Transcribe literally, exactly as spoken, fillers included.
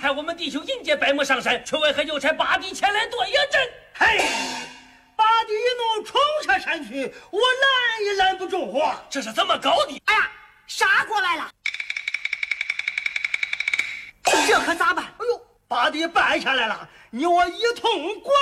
才我们弟兄迎接白木上山，却为何又差八弟前来断崖阵？ 嘿，八弟一怒冲下山去，我拦也拦不住啊！ 这是怎么搞的？ 哎呀，杀过来了，这可咋办？ 哎呦，八弟败下来了，你我一同滚！